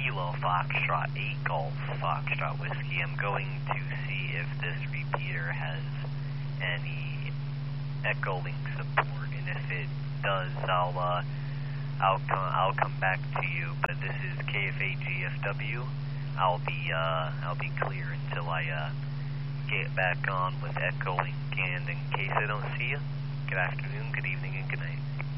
Kilo Foxtrot 8 Golf Foxtrot Whiskey. I'm going to see if this repeater has any Echolink support, and if it does, I'll come back to you. But this is KFA GFW. I'll be clear until I get back on with Echolink. And in case I don't see you, good afternoon, good evening, and good night.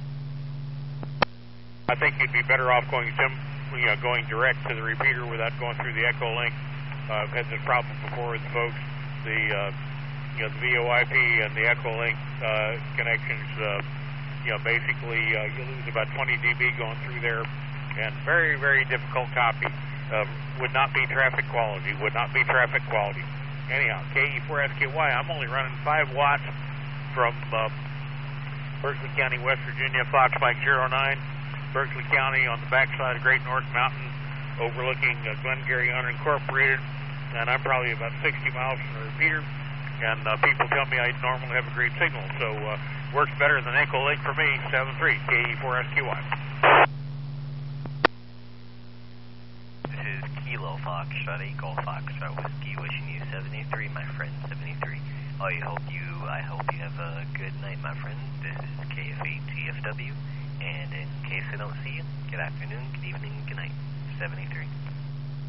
I think you'd be better off going direct to the repeater without going through the Echolink. I've had this problem before with folks. The VoIP and the Echolink connections, basically you lose about 20 dB going through there, and very, very difficult copy. Would not be traffic quality. Anyhow, KE4SKY, I'm only running 5 watts from Berkeley County, West Virginia, Fox Mike 09. Berkeley County on the backside of Great North Mountain, overlooking Glengarry Unincorporated, and I'm probably about 60 miles from the repeater, and people tell me I normally have a great signal, so works better than Echolink for me, 73, KE4SQY. This is Kilo Foxtrot 8 Golf Foxtrot Whiskey, wishing you 73, my friend, 73. I hope you have a good night, my friend. This is KFA GFW. And in case I don't see you, good afternoon, good evening, good night. 73.